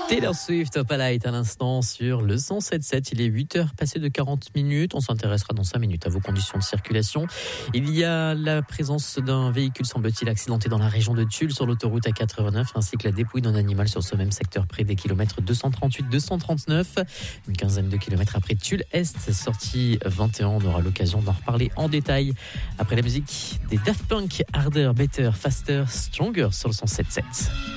Taylor Swift, Opalite à l'instant sur le 107.7. Il est 8h passé de 40 minutes. On s'intéressera dans 5 minutes à vos conditions de circulation. Il y a la présence d'un véhicule, semble-t-il, accidenté dans la région de Tulle sur l'autoroute A89, ainsi que la dépouille d'un animal sur ce même secteur près des kilomètres 238-239. Une quinzaine de kilomètres après Tulle Est, sortie 21. On aura l'occasion d'en reparler en détail après la musique des Daft Punk, Harder, Better, Faster, Stronger sur le 107.7.